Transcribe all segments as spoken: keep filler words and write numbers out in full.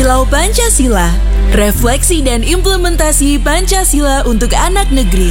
Kilau Pancasila, refleksi dan implementasi Pancasila untuk anak negeri.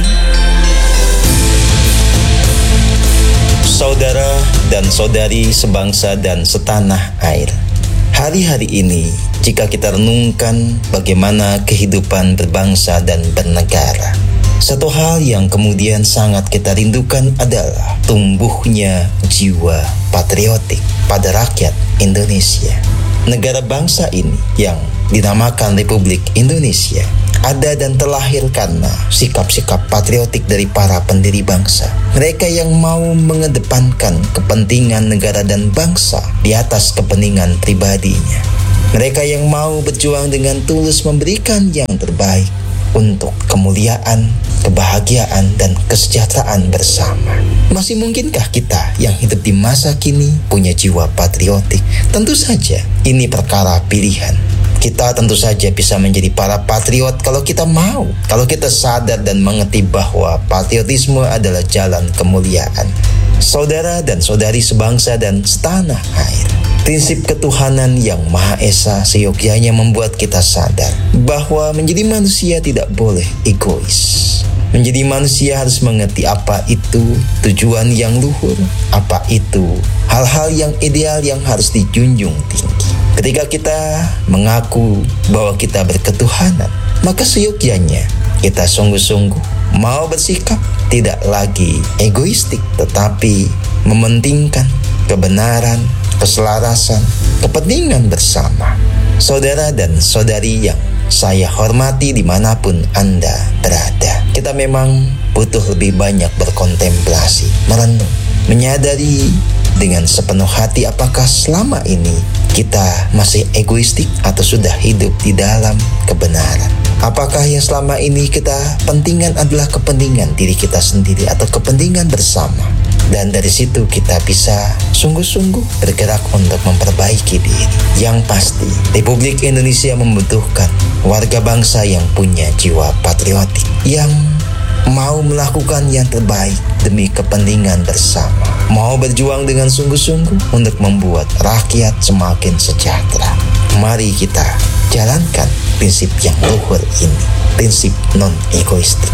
Saudara dan saudari sebangsa dan setanah air, hari-hari ini jika kita renungkan bagaimana kehidupan berbangsa dan bernegara, satu hal yang kemudian sangat kita rindukan adalah tumbuhnya jiwa patriotik pada rakyat Indonesia. Negara bangsa ini yang dinamakan Republik Indonesia ada dan terlahir karena sikap-sikap patriotik dari para pendiri bangsa. Mereka yang mau mengedepankan kepentingan negara dan bangsa di atas kepentingan pribadinya. Mereka yang mau berjuang dengan tulus memberikan yang terbaik untuk kemuliaan, kebahagiaan, dan kesejahteraan bersama. Masih mungkinkah kita yang hidup di masa kini punya jiwa patriotik? Tentu saja, ini perkara pilihan. Kita tentu saja bisa menjadi para patriot kalau kita mau, kalau kita sadar dan mengerti bahwa patriotisme adalah jalan kemuliaan. Saudara dan saudari sebangsa dan setanah air, prinsip ketuhanan yang Maha Esa seyogyanya membuat kita sadar bahwa menjadi manusia tidak boleh egois. Menjadi manusia harus mengerti apa itu tujuan yang luhur, apa itu hal-hal yang ideal yang harus dijunjung tinggi. Ketika kita mengaku bahwa kita berketuhanan, maka seyogyanya kita sungguh-sungguh mau bersikap tidak lagi egoistik, tetapi mementingkan kebenaran, keselarasan, kepentingan bersama. Saudara dan saudari yang saya hormati dimanapun Anda berada, kita memang butuh lebih banyak berkontemplasi, merenung, menyadari dengan sepenuh hati apakah selama ini kita masih egoistik atau sudah hidup di dalam kebenaran. Apakah yang selama ini kita pentingkan adalah kepentingan diri kita sendiri atau kepentingan bersama? Dan dari situ kita bisa sungguh-sungguh bergerak untuk memperbaiki diri. Yang pasti, Republik Indonesia membutuhkan warga bangsa yang punya jiwa patriotik, yang mau melakukan yang terbaik demi kepentingan bersama, mau berjuang dengan sungguh-sungguh untuk membuat rakyat semakin sejahtera. Mari kita jalankan prinsip yang luhur ini, prinsip non-egoistik.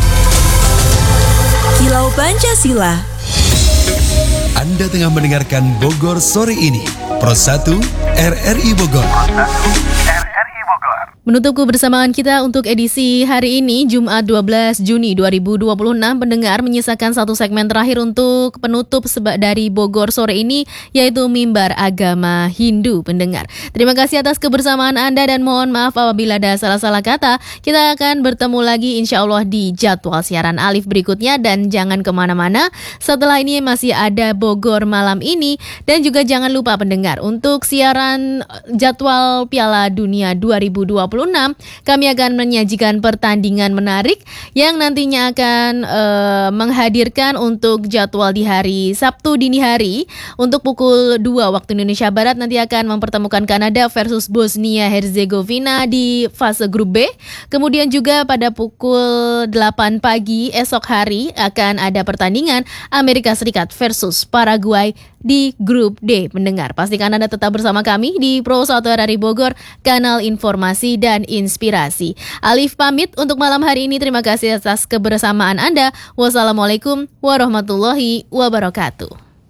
Kilau Pancasila. Anda tengah mendengarkan Bogor Sore ini, Pro satu R R I Bogor. Menutup kebersamaan kita untuk edisi hari ini, Jumat dua belas Juni dua ribu dua puluh enam, pendengar menyisakan satu segmen terakhir untuk penutup seba- dari Bogor Sore ini, yaitu Mimbar Agama Hindu, pendengar. Terima kasih atas kebersamaan Anda dan mohon maaf apabila ada salah-salah kata. Kita akan bertemu lagi insya Allah di jadwal siaran Alif berikutnya, dan jangan kemana-mana. Setelah ini masih ada Bogor Malam ini, dan juga jangan lupa pendengar, untuk siaran jadwal Piala Dunia dua ribu dua puluh enam, kami akan menyajikan pertandingan menarik yang nantinya akan uh, menghadirkan untuk jadwal di hari Sabtu dini hari untuk pukul dua waktu Indonesia Barat, nanti akan mempertemukan Kanada versus Bosnia Herzegovina di fase grup B. Kemudian juga pada pukul delapan pagi esok hari akan ada pertandingan Amerika Serikat versus Paraguay di grup D, pendengar. Pastikan Anda tetap bersama kami di Pro satu R R I Bogor, kanal informasi dan inspirasi. Alif pamit untuk malam hari ini. Terima kasih atas kebersamaan Anda. Wassalamualaikum warahmatullahi wabarakatuh.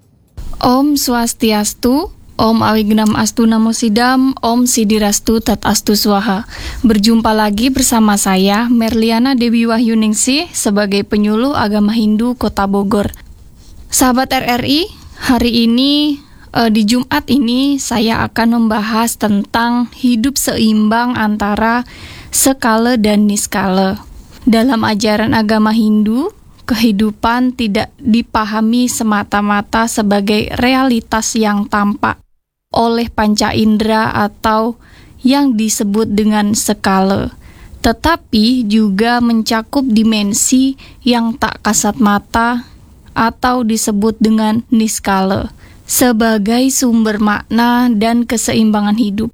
Om Swastiastu, Om Awignam Astu Namo Sidam, Om Sidirastu Tat Astu Swaha. Berjumpa lagi bersama saya, Merliana Dewi Wahyuningsih, sebagai penyuluh agama Hindu Kota Bogor. Sahabat R R I, hari ini eh, di Jumat ini saya akan membahas tentang hidup seimbang antara skala dan niskala. Dalam ajaran agama Hindu, kehidupan tidak dipahami semata-mata sebagai realitas yang tampak oleh panca indera atau yang disebut dengan skala, tetapi juga mencakup dimensi yang tak kasat mata atau disebut dengan niskala sebagai sumber makna dan keseimbangan hidup.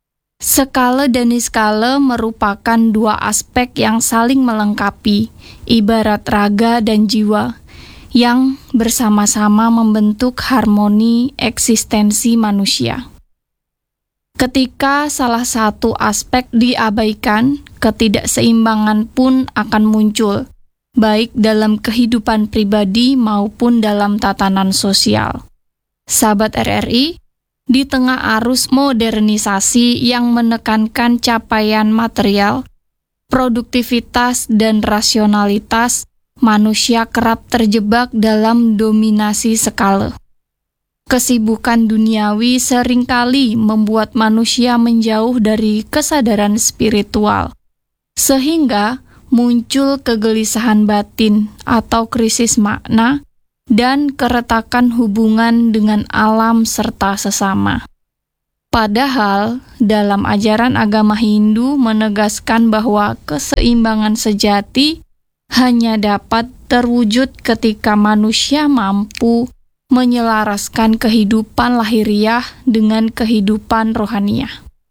Skala dan niskala merupakan dua aspek yang saling melengkapi, ibarat raga dan jiwa, yang bersama-sama membentuk harmoni eksistensi manusia. Ketika salah satu aspek diabaikan, ketidakseimbangan pun akan muncul, baik dalam kehidupan pribadi maupun dalam tatanan sosial. Sahabat R R I, di tengah arus modernisasi yang menekankan capaian material, produktivitas dan rasionalitas, manusia kerap terjebak dalam dominasi skala. Kesibukan duniawi seringkali membuat manusia menjauh dari kesadaran spiritual, sehingga muncul kegelisahan batin atau krisis makna dan keretakan hubungan dengan alam serta sesama. Padahal, dalam ajaran agama Hindu menegaskan bahwa keseimbangan sejati hanya dapat terwujud ketika manusia mampu menyelaraskan kehidupan lahiriah dengan kehidupan rohaniah.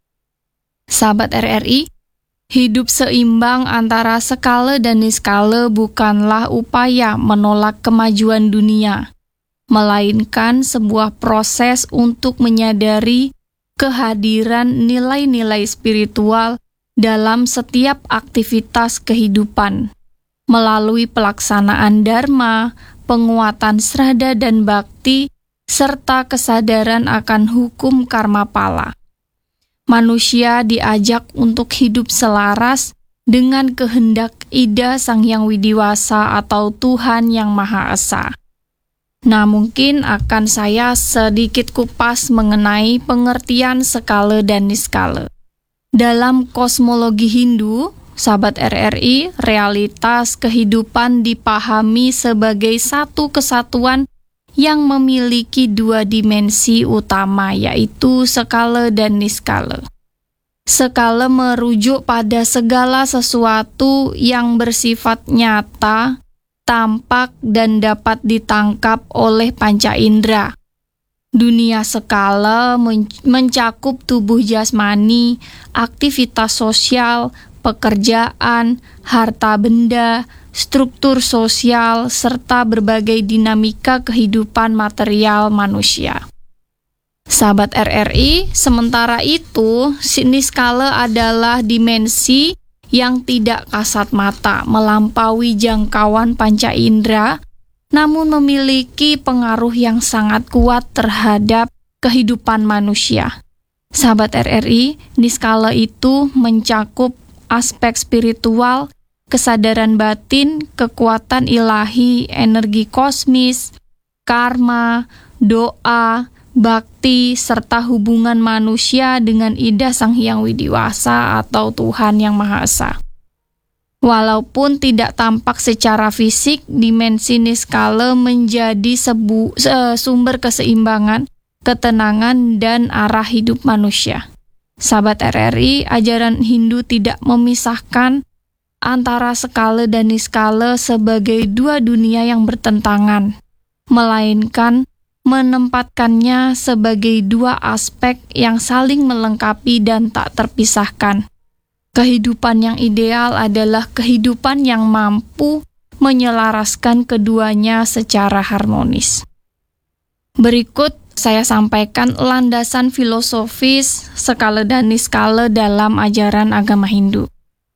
Sahabat R R I, hidup seimbang antara skala dan niskala bukanlah upaya menolak kemajuan dunia, melainkan sebuah proses untuk menyadari kehadiran nilai-nilai spiritual dalam setiap aktivitas kehidupan, melalui pelaksanaan dharma, penguatan srada dan bakti, serta kesadaran akan hukum karma pala. Manusia diajak untuk hidup selaras dengan kehendak Ida Sang Hyang Widiwasa atau Tuhan Yang Maha Esa. Nah, mungkin akan saya sedikit kupas mengenai pengertian skala dan niskala. Dalam kosmologi Hindu, sahabat R R I, realitas kehidupan dipahami sebagai satu kesatuan yang memiliki dua dimensi utama, yaitu skala dan niskala. Skala merujuk pada segala sesuatu yang bersifat nyata, tampak, dan dapat ditangkap oleh panca indera. Dunia skala men- mencakup tubuh jasmani, aktivitas sosial, pekerjaan, harta benda, struktur sosial, serta berbagai dinamika kehidupan material manusia. Sahabat R R I, sementara itu, niskala adalah dimensi yang tidak kasat mata, melampaui jangkauan panca indera, namun memiliki pengaruh yang sangat kuat terhadap kehidupan manusia. Sahabat R R I, niskala itu mencakup aspek spiritual, kesadaran batin, kekuatan ilahi, energi kosmis, karma, doa, bakti, serta hubungan manusia dengan Ida Sang Hyang Widiwasa atau Tuhan Yang Maha Esa. Walaupun tidak tampak secara fisik, dimensi niskala menjadi sebu, sumber keseimbangan, ketenangan, dan arah hidup manusia. Sahabat R R I, ajaran Hindu tidak memisahkan antara skala dan niskala sebagai dua dunia yang bertentangan, melainkan menempatkannya sebagai dua aspek yang saling melengkapi dan tak terpisahkan. Kehidupan yang ideal adalah kehidupan yang mampu menyelaraskan keduanya secara harmonis. Berikut saya sampaikan landasan filosofis skala dan niskala dalam ajaran agama Hindu.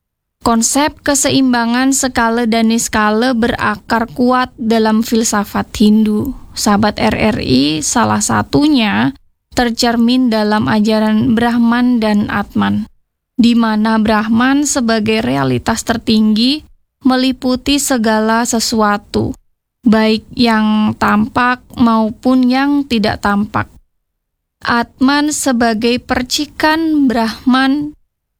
Konsep keseimbangan skala dan niskala berakar kuat dalam filsafat Hindu. Sahabat R R I, salah satunya tercermin dalam ajaran Brahman dan Atman, di mana Brahman sebagai realitas tertinggi meliputi segala sesuatu, baik yang tampak maupun yang tidak tampak. Atman sebagai percikan Brahman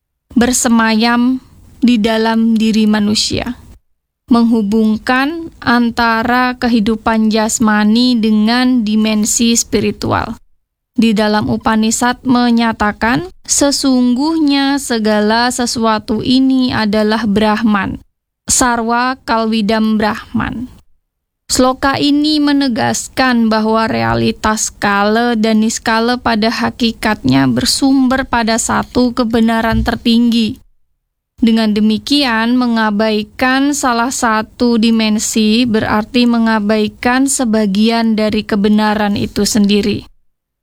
bersemayam di dalam diri manusia, menghubungkan antara kehidupan jasmani dengan dimensi spiritual. Di dalam Upanishad menyatakan, sesungguhnya segala sesuatu ini adalah Brahman, Sarwa Kalvidam Brahman. Sloka ini menegaskan bahwa realitas skala dan niskala pada hakikatnya bersumber pada satu kebenaran tertinggi. Dengan demikian, mengabaikan salah satu dimensi berarti mengabaikan sebagian dari kebenaran itu sendiri.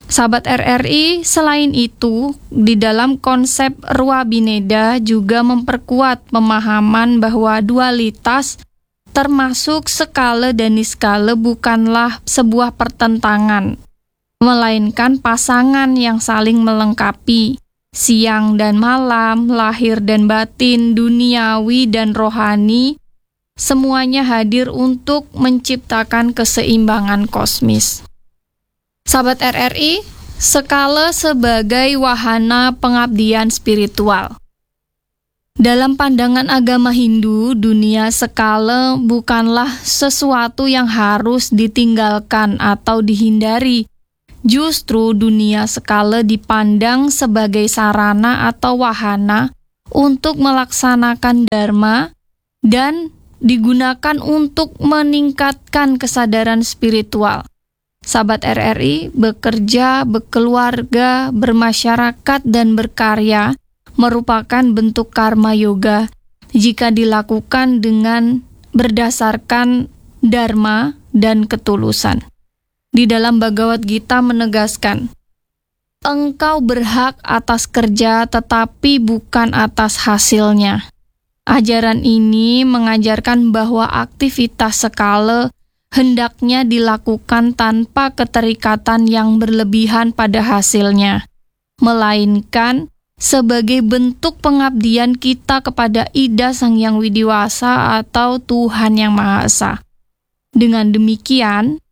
Sahabat R R I, selain itu, di dalam konsep Rua Bineda juga memperkuat pemahaman bahwa dualitas termasuk skala dan niskala bukanlah sebuah pertentangan, melainkan pasangan yang saling melengkapi. Siang dan malam, lahir dan batin, duniawi dan rohani, semuanya hadir untuk menciptakan keseimbangan kosmis. Sahabat R R I, skala sebagai wahana pengabdian spiritual. Dalam pandangan agama Hindu, dunia skala bukanlah sesuatu yang harus ditinggalkan atau dihindari. Justru dunia skala dipandang sebagai sarana atau wahana untuk melaksanakan dharma dan digunakan untuk meningkatkan kesadaran spiritual. Sahabat R R I, bekerja, berkeluarga, bermasyarakat, dan berkarya merupakan bentuk karma yoga jika dilakukan dengan berdasarkan dharma dan ketulusan. Di dalam Bhagavad Gita menegaskan, engkau berhak atas kerja tetapi bukan atas hasilnya. Ajaran ini mengajarkan bahwa aktivitas skala hendaknya dilakukan tanpa keterikatan yang berlebihan pada hasilnya, melainkan sebagai bentuk pengabdian kita kepada Ida Sang Hyang Widiwasa atau Tuhan Yang Maha Esa. Dengan demikian,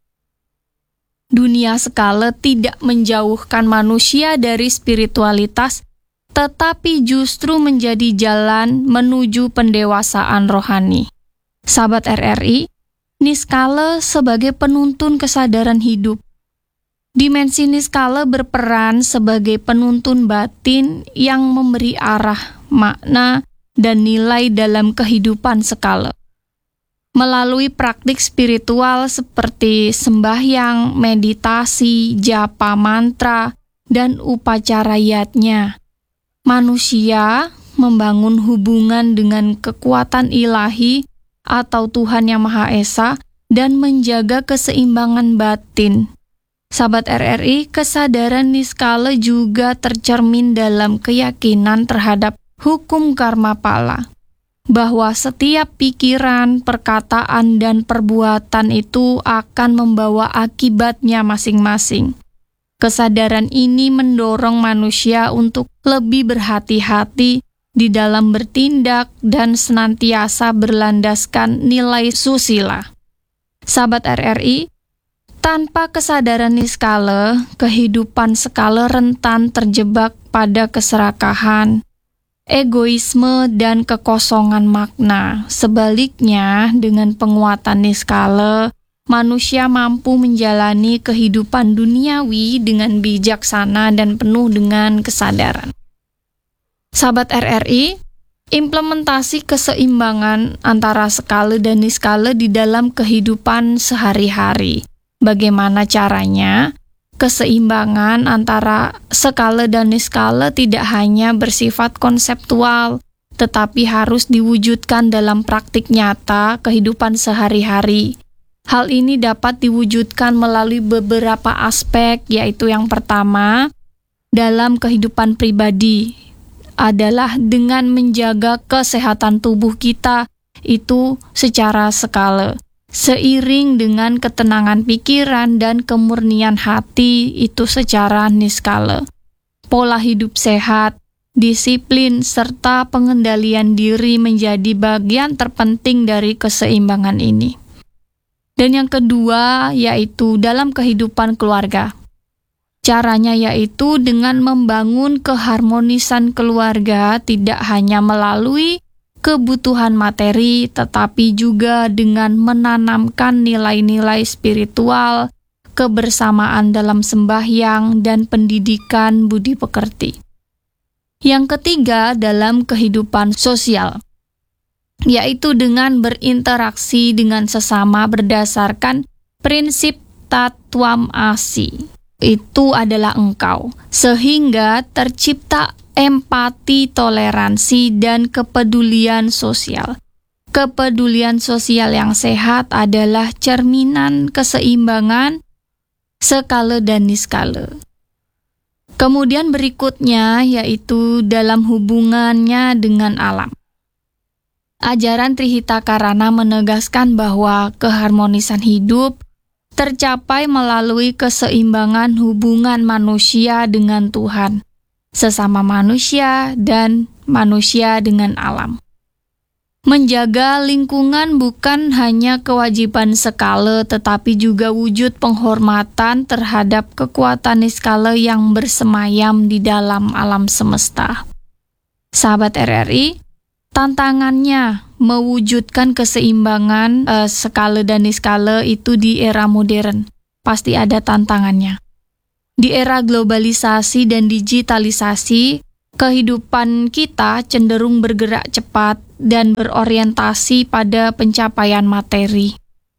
dunia skala tidak menjauhkan manusia dari spiritualitas, tetapi justru menjadi jalan menuju pendewasaan rohani. Sahabat R R I, niskala sebagai penuntun kesadaran hidup. Dimensi niskala berperan sebagai penuntun batin yang memberi arah, makna, dan nilai dalam kehidupan skala. Melalui praktik spiritual seperti sembahyang, meditasi, japa mantra, dan upacara yatnya, manusia membangun hubungan dengan kekuatan ilahi atau Tuhan Yang Maha Esa dan menjaga keseimbangan batin. Sahabat R R I, kesadaran niskala juga tercermin dalam keyakinan terhadap hukum karma pala, bahwa setiap pikiran, perkataan, dan perbuatan itu akan membawa akibatnya masing-masing. Kesadaran ini mendorong manusia untuk lebih berhati-hati di dalam bertindak dan senantiasa berlandaskan nilai susila. Sahabat R R I, tanpa kesadaran niskala, kehidupan skala rentan terjebak pada keserakahan, egoisme, dan kekosongan makna. Sebaliknya, dengan penguatan niskala, manusia mampu menjalani kehidupan duniawi dengan bijaksana dan penuh dengan kesadaran. Sahabat R R I, implementasi keseimbangan antara skala dan niskala di dalam kehidupan sehari-hari. Bagaimana caranya? Keseimbangan antara skala dan niskala tidak hanya bersifat konseptual, tetapi harus diwujudkan dalam praktik nyata kehidupan sehari-hari. Hal ini dapat diwujudkan melalui beberapa aspek, yaitu yang pertama, dalam kehidupan pribadi, adalah dengan menjaga kesehatan tubuh kita, itu secara skala. Seiring dengan ketenangan pikiran dan kemurnian hati, itu secara niskala. Pola hidup sehat, disiplin, serta pengendalian diri menjadi bagian terpenting dari keseimbangan ini. Dan yang kedua, yaitu dalam kehidupan keluarga. Caranya yaitu dengan membangun keharmonisan keluarga, tidak hanya melalui kebutuhan materi, tetapi juga dengan menanamkan nilai-nilai spiritual, kebersamaan dalam sembahyang, dan pendidikan budi pekerti. Yang ketiga, dalam kehidupan sosial, yaitu dengan berinteraksi dengan sesama berdasarkan prinsip tatwam asi. Itu adalah engkau, sehingga tercipta empati, toleransi, dan kepedulian sosial. Kepedulian sosial yang sehat adalah cerminan keseimbangan skala dan niskala. Kemudian berikutnya yaitu dalam hubungannya dengan alam. Ajaran Trihitakarana menegaskan bahwa keharmonisan hidup tercapai melalui keseimbangan hubungan manusia dengan Tuhan, sesama manusia, dan manusia dengan alam. Menjaga lingkungan bukan hanya kewajiban Sekala, tetapi juga wujud penghormatan terhadap kekuatan Niskala yang bersemayam di dalam alam semesta. Sahabat R R I, tantangannya mewujudkan keseimbangan eh, Sekala dan Niskala itu di era modern. Pasti ada tantangannya. Di era globalisasi dan digitalisasi, kehidupan kita cenderung bergerak cepat dan berorientasi pada pencapaian materi.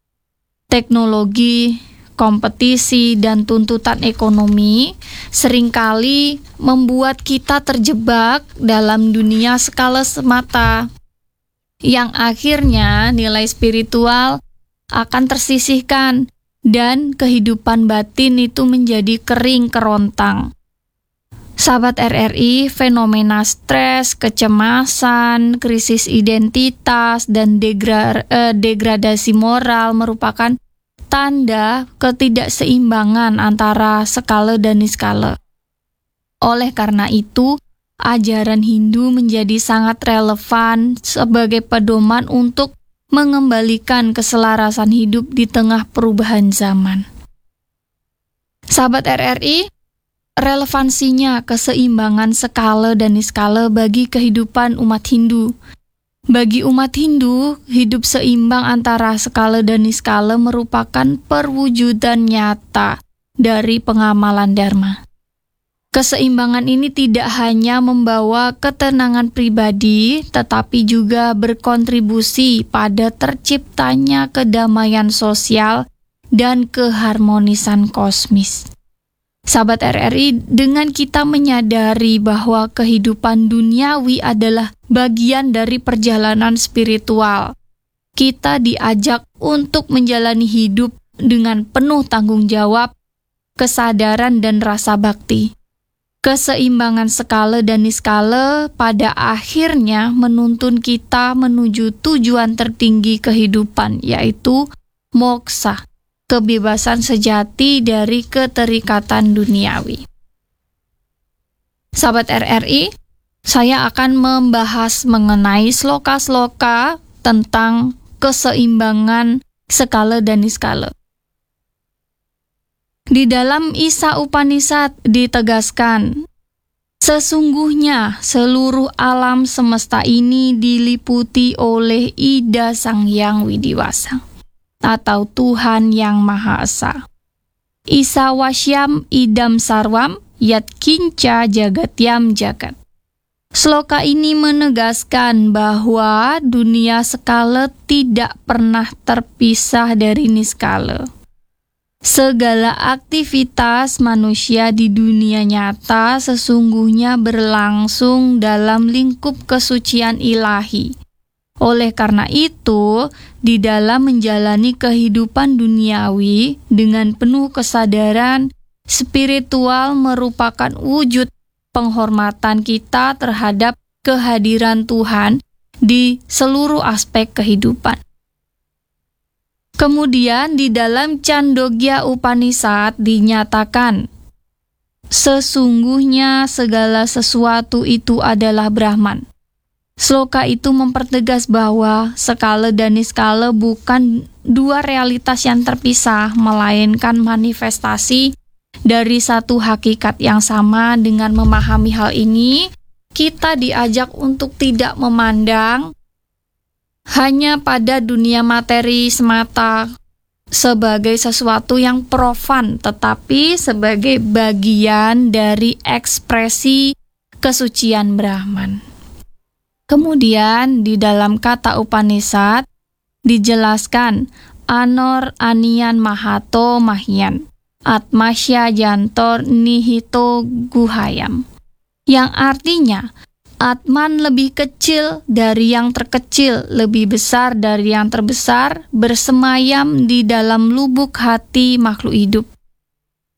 Teknologi, kompetisi, dan tuntutan ekonomi seringkali membuat kita terjebak dalam dunia skala semata, yang akhirnya nilai spiritual akan tersisihkan dan kehidupan batin itu menjadi kering kerontang. Sahabat R R I, fenomena stres, kecemasan, krisis identitas, dan degra- eh, degradasi moral merupakan tanda ketidakseimbangan antara Sekala dan Niskala. Oleh karena itu, ajaran Hindu menjadi sangat relevan sebagai pedoman untuk mengembalikan keselarasan hidup di tengah perubahan zaman. Sahabat R R I, relevansinya keseimbangan Sekala dan Niskala bagi kehidupan umat Hindu. Bagi umat Hindu, hidup seimbang antara Sekala dan Niskala merupakan perwujudan nyata dari pengamalan Dharma. Keseimbangan ini tidak hanya membawa ketenangan pribadi, tetapi juga berkontribusi pada terciptanya kedamaian sosial dan keharmonisan kosmis. Sahabat R R I, dengan kita menyadari bahwa kehidupan duniawi adalah bagian dari perjalanan spiritual, kita diajak untuk menjalani hidup dengan penuh tanggung jawab, kesadaran, dan rasa bakti. Keseimbangan Sekala dan Niskala pada akhirnya menuntun kita menuju tujuan tertinggi kehidupan, yaitu moksa, kebebasan sejati dari keterikatan duniawi. Sahabat R R I, saya akan membahas mengenai sloka-sloka tentang keseimbangan Sekala dan Niskala. Di dalam Isa Upanishad ditegaskan, sesungguhnya seluruh alam semesta ini diliputi oleh Ida Sang Hyang Widiwasa, atau Tuhan Yang Maha Esa. Isa Wasyam Idam Sarwam Yat Kinca Jagatyam Jagat. Sloka ini menegaskan bahwa dunia Sekala tidak pernah terpisah dari Niskala. Segala aktivitas manusia di dunia nyata sesungguhnya berlangsung dalam lingkup kesucian ilahi. Oleh karena itu, di dalam menjalani kehidupan duniawi dengan penuh kesadaran, spiritual merupakan wujud penghormatan kita terhadap kehadiran Tuhan di seluruh aspek kehidupan. Kemudian di dalam Chandogya Upanishad dinyatakan, sesungguhnya segala sesuatu itu adalah Brahman. Sloka itu mempertegas bahwa Sekala dan Niskala bukan dua realitas yang terpisah, melainkan manifestasi dari satu hakikat yang sama. Dengan memahami hal ini, kita diajak untuk tidak memandang hanya pada dunia materi semata sebagai sesuatu yang profan, tetapi sebagai bagian dari ekspresi kesucian Brahman. Kemudian di dalam kata Upanishad dijelaskan Anor Anian Mahato Mahyan Atmasya Jantor Nihito Guhayam, yang artinya Atman lebih kecil dari yang terkecil, lebih besar dari yang terbesar, bersemayam di dalam lubuk hati makhluk hidup.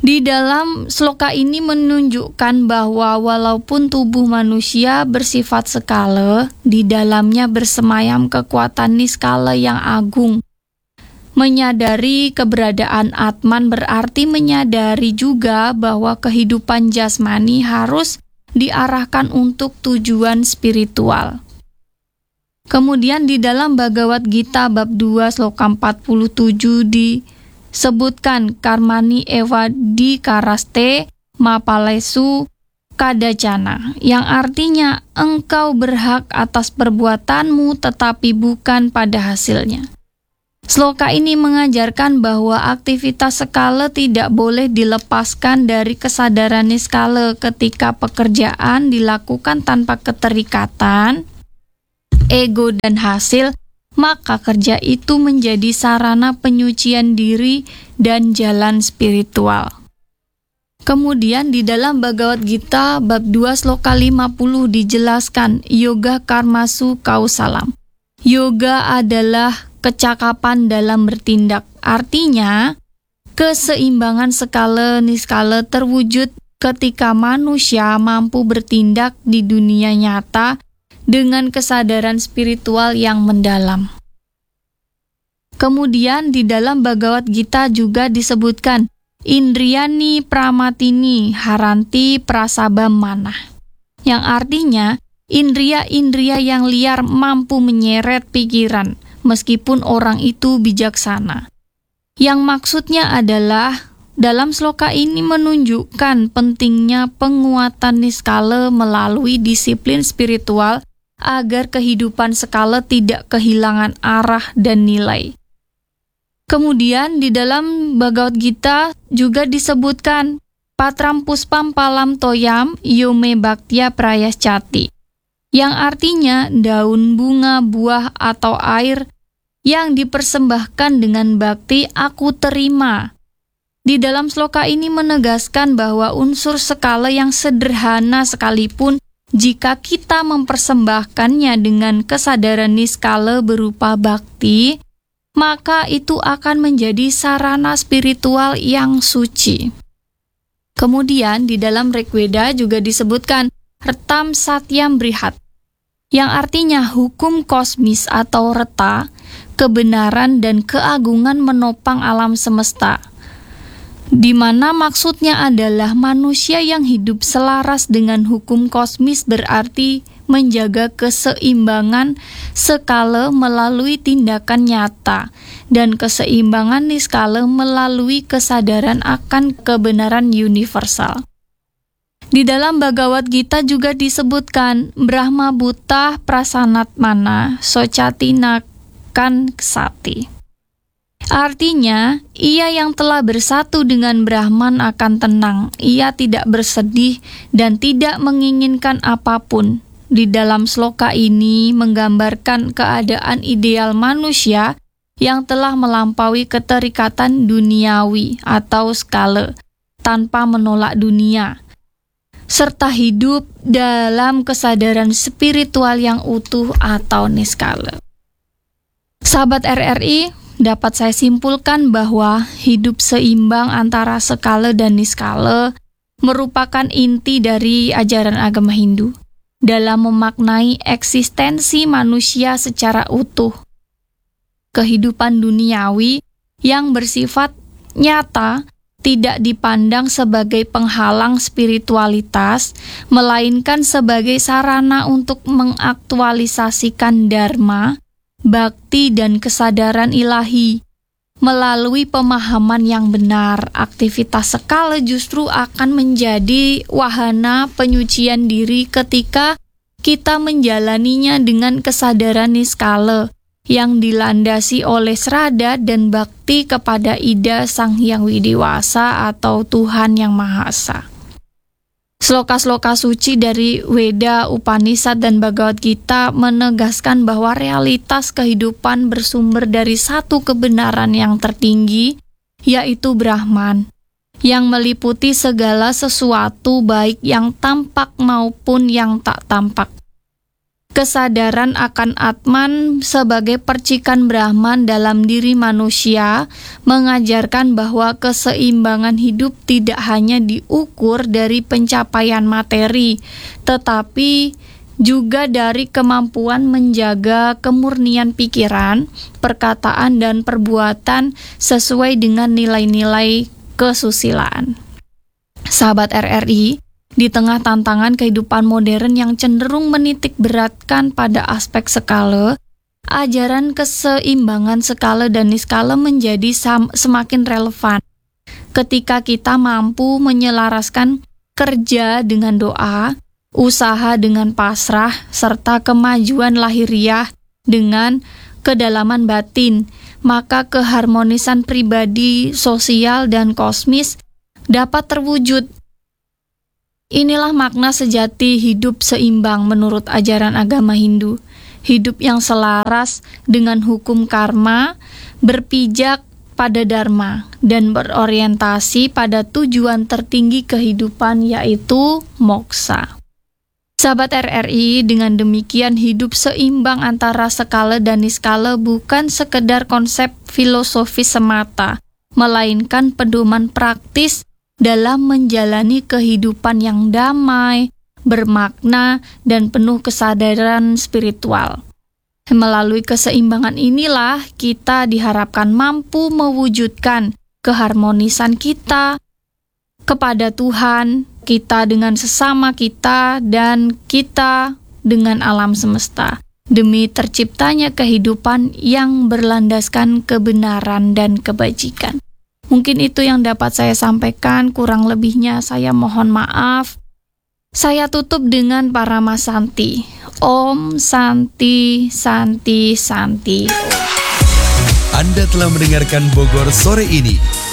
Di dalam sloka ini menunjukkan bahwa walaupun tubuh manusia bersifat skala, di dalamnya bersemayam kekuatan niskala yang agung. Menyadari keberadaan Atman berarti menyadari juga bahwa kehidupan jasmani harus diarahkan untuk tujuan spiritual. Kemudian di dalam Bhagavad Gita bab dua sloka empat puluh tujuh disebutkan karmani eva dikaraste mapalesu kadacana, yang artinya engkau berhak atas perbuatanmu tetapi bukan pada hasilnya. Sloka ini mengajarkan bahwa aktivitas skala tidak boleh dilepaskan dari kesadaran niskala ketika pekerjaan dilakukan tanpa keterikatan, ego dan hasil, maka kerja itu menjadi sarana penyucian diri dan jalan spiritual. Kemudian di dalam Bhagavad Gita bab dua sloka lima puluh dijelaskan yoga karmasu kausalam. Yoga adalah kecakapan dalam bertindak. Artinya, keseimbangan skala niskala terwujud ketika manusia mampu bertindak di dunia nyata dengan kesadaran spiritual yang mendalam. Kemudian di dalam Bhagavad Gita juga disebutkan Indriyani pramatini haranti prasabam manah, yang artinya indria-indria yang liar mampu menyeret pikiran meskipun orang itu bijaksana. Yang maksudnya adalah dalam sloka ini menunjukkan pentingnya penguatan niskala melalui disiplin spiritual agar kehidupan skala tidak kehilangan arah dan nilai. Kemudian di dalam Bhagavad Gita juga disebutkan Patram puspam palam toyam yome bhaktya prayaschati, yang artinya daun bunga, buah atau air yang dipersembahkan dengan bakti aku terima. Di dalam sloka ini menegaskan bahwa unsur skala yang sederhana sekalipun jika kita mempersembahkannya dengan kesadaran niskala berupa bakti, maka itu akan menjadi sarana spiritual yang suci. Kemudian di dalam Rigveda juga disebutkan Retam Satyam Brihat, yang artinya hukum kosmis atau reta, kebenaran dan keagungan menopang alam semesta, di mana maksudnya adalah manusia yang hidup selaras dengan hukum kosmis berarti menjaga keseimbangan skala melalui tindakan nyata dan keseimbangan niskala melalui kesadaran akan kebenaran universal. Di dalam Bhagavad Gita juga disebutkan Brahma Buddha Prasanatmana Socatina kan sati. Artinya, ia yang telah bersatu dengan Brahman akan tenang, ia tidak bersedih dan tidak menginginkan apapun. Di dalam sloka ini menggambarkan keadaan ideal manusia yang telah melampaui keterikatan duniawi atau skala tanpa menolak dunia, serta hidup dalam kesadaran spiritual yang utuh atau niskala. Sahabat R R I, dapat saya simpulkan bahwa hidup seimbang antara skala dan niskala merupakan inti dari ajaran agama Hindu dalam memaknai eksistensi manusia secara utuh. Kehidupan duniawi yang bersifat nyata tidak dipandang sebagai penghalang spiritualitas, melainkan sebagai sarana untuk mengaktualisasikan dharma, bakti dan kesadaran ilahi. Melalui pemahaman yang benar, aktivitas skala justru akan menjadi wahana penyucian diri ketika kita menjalaninya dengan kesadaran niskala yang dilandasi oleh srada dan bakti kepada Ida Sang Hyang Widiwasa atau Tuhan Yang Maha Esa. Sloka-sloka suci dari Weda, Upanishad, dan Bhagavad Gita menegaskan bahwa realitas kehidupan bersumber dari satu kebenaran yang tertinggi, yaitu Brahman, yang meliputi segala sesuatu baik yang tampak maupun yang tak tampak. Kesadaran akan Atman sebagai percikan Brahman dalam diri manusia mengajarkan bahwa keseimbangan hidup tidak hanya diukur dari pencapaian materi, tetapi juga dari kemampuan menjaga kemurnian pikiran, perkataan, dan perbuatan sesuai dengan nilai-nilai kesusilaan. Sahabat R R I, di tengah tantangan kehidupan modern yang cenderung menitik beratkan pada aspek skala, ajaran keseimbangan skala dan niskala menjadi sam- semakin relevan. Ketika kita mampu menyelaraskan kerja dengan doa, usaha dengan pasrah, serta kemajuan lahiriah dengan kedalaman batin, maka keharmonisan pribadi, sosial, dan kosmis dapat terwujud. Inilah makna sejati hidup seimbang menurut ajaran agama Hindu. Hidup yang selaras dengan hukum karma, berpijak pada dharma, dan berorientasi pada tujuan tertinggi kehidupan, yaitu moksa. Sahabat R R I, dengan demikian hidup seimbang antara skala dan niskala bukan sekedar konsep filosofis semata, melainkan pedoman praktis dalam menjalani kehidupan yang damai, bermakna, dan penuh kesadaran spiritual. Melalui keseimbangan inilah kita diharapkan mampu mewujudkan keharmonisan kita kepada Tuhan, kita dengan sesama kita, dan kita dengan alam semesta, demi terciptanya kehidupan yang berlandaskan kebenaran dan kebajikan. Mungkin itu yang dapat saya sampaikan, kurang lebihnya saya mohon maaf. Saya tutup dengan Parama Santi. Om Santi, Santi, Santi. Anda telah mendengarkan Bogor Sore ini.